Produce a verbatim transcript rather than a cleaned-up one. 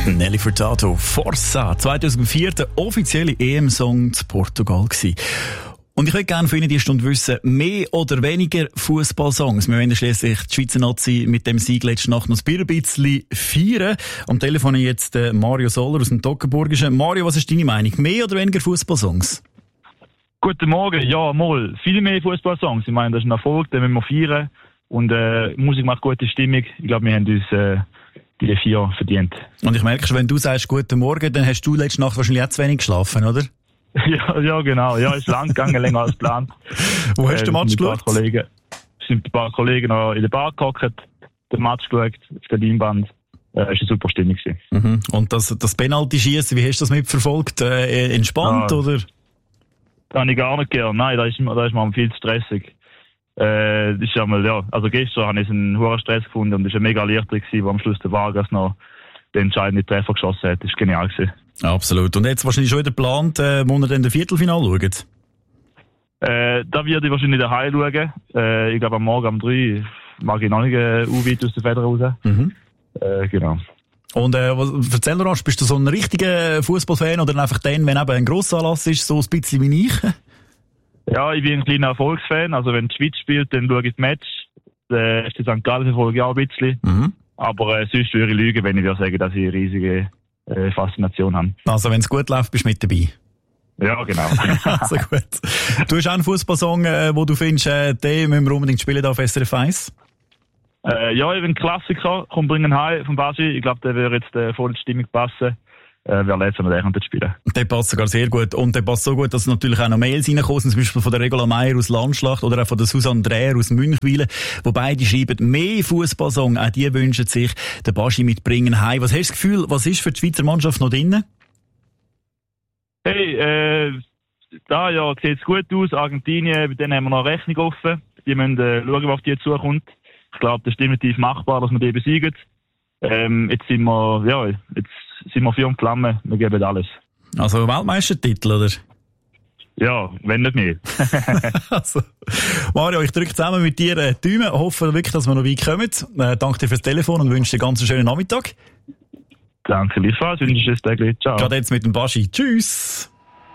Nelly Furtado, Forza, zweitausendvier der offizielle E M-Song zu Portugal gewesen. Und ich würde gerne von Ihnen die Stunde wissen, mehr oder weniger Fußballsongs. Wir wollen schliesslich die Schweizer Nazi mit dem Sieg letzte Nacht noch ein bisschen feiern. Am Telefon jetzt äh, Mario Soller aus dem Toggenburgischen. Mario, was ist deine Meinung? Mehr oder weniger Fußballsongs? Guten Morgen, ja, mal. Viel mehr Fußballsongs. Ich meine, das ist ein Erfolg, den müssen wir feiern. Und äh, Musik macht gute Stimmung. Ich glaube, wir haben uns äh, die vier verdient. Und ich merke schon, wenn du sagst Guten Morgen, dann hast du letzte Nacht wahrscheinlich auch zu wenig geschlafen, oder? ja, ja, genau. Ja, ist lang gegangen, länger als geplant. Wo hast du den Match äh, geschaut? Kollegen, sind ein paar Kollegen noch in der Bar gehockt, den Match geschaut, auf der Leinwand. Äh, es war eine super Stimmung. Mhm. Und das, das Penalty-Schießen, wie hast du das mitverfolgt? Äh, entspannt, ja, oder? Das habe ich gar nicht gern. Nein, da ist, da ist man viel zu stressig. Äh, das ist einmal, ja, also gestern habe ich einen hohen Stress gefunden und es war eine mega Erleichterung, wo am Schluss der Vargas noch den entscheidenden Treffer geschossen hat. Das war genial gewesen. Absolut. Und jetzt wahrscheinlich schon wieder geplant, äh, wo ihr dann das Viertelfinale schaut? Äh, da werde ich wahrscheinlich daheim schauen. Äh, ich glaube, am Morgen um drei mag ich noch nicht äh, weit aus der Feder raus. Mhm. Äh, genau. Und äh, was, erzähl mir, bist du so ein richtiger Fußballfan oder einfach dann, wenn eben ein Grossanlass ist, so ein bisschen wie ich? Ja, ich bin ein kleiner Erfolgsfan. Also wenn die Schweiz spielt, dann schaue ich das Match. Äh, ist die Sankt Gallen verfolge ich auch ein bisschen. Mhm. Aber äh, sonst würde ich lügen, wenn ich dir sage, dass ich eine riesige äh, Faszination habe. Also wenn es gut läuft, bist du mit dabei? Ja, genau. Also gut. Du hast auch einen Fußballsong, äh, wo du findest, äh, den müssen wir unbedingt spielen auf S R F eins? Äh, ja, ich bin ein Klassiker. Komm, bringen heim vom Baschi. Ich glaube, der würde jetzt äh, voll in die Stimmung passen. Äh, wer letztes Mal den spielen. Der passt sogar sehr gut. Und der passt so gut, dass natürlich auch noch Mails reinkommen, zum Beispiel von der Regula Meier aus Landschlacht oder auch von der Susanne Dreher aus Münchwilen, wo beide schreiben, mehr Fußballsong, auch die wünschen sich den Baschi mitbringen heim. Was hast du das Gefühl, was ist für die Schweizer Mannschaft noch drin? Hey, äh, da ja, sieht's gut aus. Argentinien, bei denen haben wir noch eine Rechnung offen. Die müssen äh, schauen, was auf die zukommt. Ich glaube, das ist definitiv machbar, dass wir die besiegen. Ähm, jetzt sind wir, ja, jetzt sind wir Feuer und Flamme, wir geben alles. Also Weltmeistertitel, oder? Ja, wenn nicht mehr. Also, Mario, ich drücke zusammen mit dir äh, die Daumen, hoffe wirklich, dass wir noch weit kommen. Äh, danke dir fürs Telefon und wünsche dir einen ganz schönen Nachmittag. Danke, Liefer, wünsche dir ein Tag. Ciao. Gerade jetzt mit dem Baschi. Tschüss.